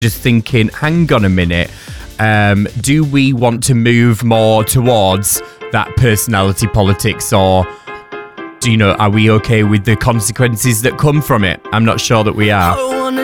just thinking, hang on a minute, do we want to move more towards that personality politics, or are we okay with the consequences that come from it? I'm not sure that we are.